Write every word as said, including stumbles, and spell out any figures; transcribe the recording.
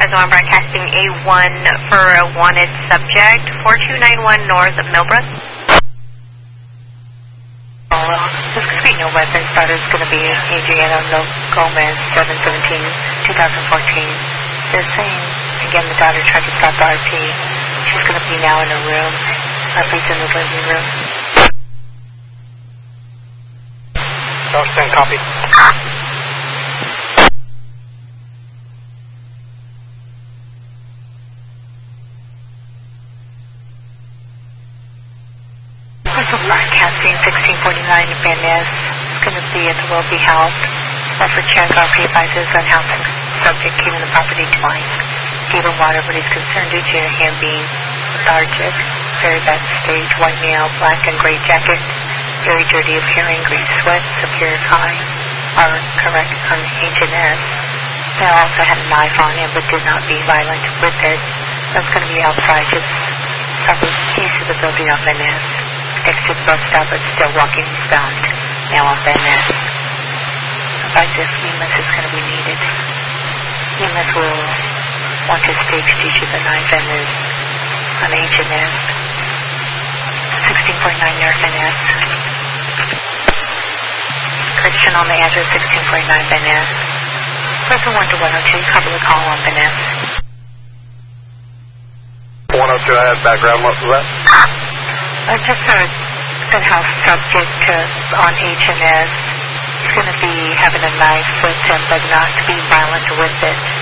Arizona Broadcasting A one for a wanted subject, four two nine one north of Millbrook. Oh, this could be no weapon starter. It's going to be Adriana Gomez, seven seventeen twenty fourteen. They're saying, again, the daughter tried to stop R P. She's going to be now in her room. R P's in the living room. Don't send copy. Broadcasting sixteen forty-nine Van Ness is going to be at the Willoughby House. Offer check R P advises on how the subject came in the property twice. Gave him water, but he's concerned due to him being lethargic, very bad state, white nail, black and gray jacket, very dirty appearing, green sweat, superior high, are correct on H and S. They also had a knife on him, but did not be violent with it. That's going to be outside, just several keys to the building on Van Ness. Exit bus stop, but still walking bound. Now on Van Ness. Like this, E M S is going to be needed. E M S will want to stage due to the knife and is on H and S. sixteen forty-nine North Van Ness. Christian on the address sixteen forty-nine Van Ness. Person one to one oh two, cover the call on Van Ness. one oh two, I had background. What was that? I just heard that house subject uh, on H and S is going to be having a knife with him, but not to be violent with it.